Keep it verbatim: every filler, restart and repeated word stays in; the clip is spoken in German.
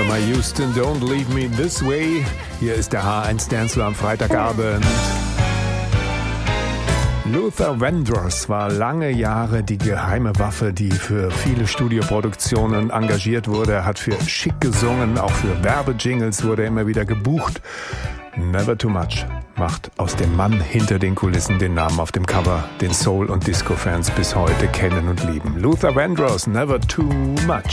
My Houston, don't leave me this way. Hier ist der H eins Dancefloor am Freitagabend. Luther Vandross war lange Jahre die geheime Waffe, die für viele Studioproduktionen engagiert wurde. Er hat für Chic gesungen, auch für Werbejingles wurde er immer wieder gebucht. Never Too Much macht aus dem Mann hinter den Kulissen den Namen auf dem Cover, den Soul- und Disco-Fans bis heute kennen und lieben. Luther Vandross, Never Too Much.